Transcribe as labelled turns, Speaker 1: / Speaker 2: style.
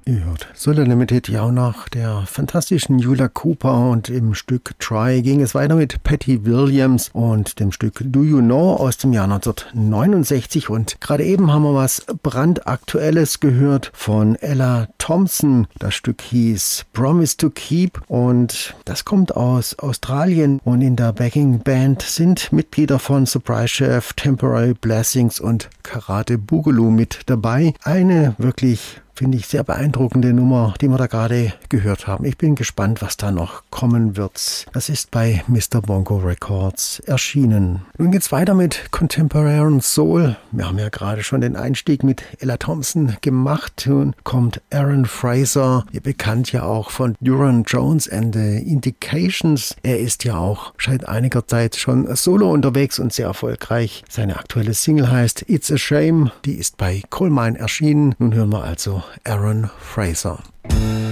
Speaker 1: Ihr hört Solar Limited, ja, auch nach der fantastischen Eula Cooper und im Stück Try ging es weiter mit Patty Williams und dem Stück Do You Know aus dem Jahr 1969. Und gerade eben haben wir was brandaktuelles gehört von Ella Thompson. Das Stück hieß Promise to Keep und das kommt aus Australien und in der Backing Band sind Mitglieder von Surprise Chef, Temporary Blessings und Karate Boogaloo mit dabei. Eine wirklich, finde ich, sehr beeindruckende Nummer, die wir da gerade gehört haben. Ich bin gespannt, was da noch kommen wird. Das ist bei Mr. Bongo Records erschienen. Nun geht's weiter mit Contemporary Soul. Wir haben ja gerade schon den Einstieg mit Ella Thompson gemacht. Nun kommt Aaron Fraser, ihr bekannt ja auch von Duran Jones and the Indications. Er ist ja auch seit einiger Zeit schon solo unterwegs und sehr erfolgreich. Seine aktuelle Single heißt It's a Shame. Die ist bei Coal Mine erschienen. Nun hören wir also Aaron Fraser.